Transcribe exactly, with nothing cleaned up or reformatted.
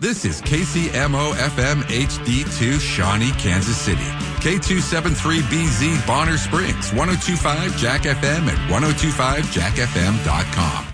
This is K C M O F M H D two, Shawnee, Kansas City. K two seventy-three B Z Bonner Springs, ten twenty-five Jack F M at ten twenty-five jack f m dot com.